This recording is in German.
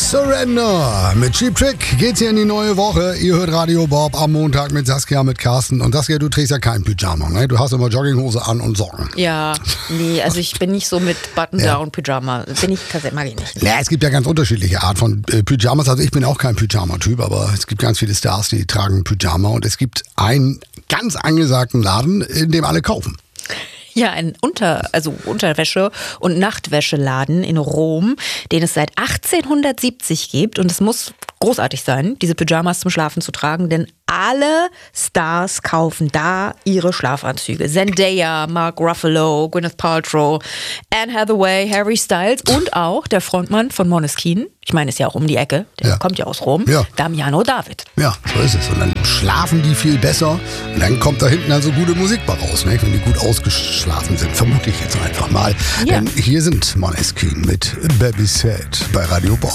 Surrender. Mit Cheap Trick geht's hier in die neue Woche. Ihr hört Radio Bob am Montag mit Saskia, mit Carsten. Und Saskia, du trägst ja kein Pyjama, ne? Du hast immer Jogginghose an und Socken. Ja, nee, also ich bin nicht so mit Button-Down-Pyjama. Mag ich nicht. Ja, es gibt ja ganz unterschiedliche Art von Pyjamas. Also ich bin auch kein Pyjama-Typ, aber es gibt ganz viele Stars, die tragen Pyjama. Und es gibt einen ganz angesagten Laden, in dem alle kaufen. Ja, ein Unterwäsche- und Nachtwäscheladen in Rom, den es seit 1870 gibt. Und es muss großartig sein, diese Pyjamas zum Schlafen zu tragen, denn alle Stars kaufen da ihre Schlafanzüge. Zendaya, Mark Ruffalo, Gwyneth Paltrow, Anne Hathaway, Harry Styles und auch der Frontmann von Måneskin. Ich meine, ist ja auch um die Ecke, der kommt ja aus Rom, Damiano David. Ja, so ist es. Und dann schlafen die viel besser und dann kommt da hinten also gute Musik bei raus, ne? Wenn die gut ausgeschlafen sind, vermute ich jetzt einfach mal. Ja. Denn hier sind Måneskin mit Baby Sad bei Radio Bob.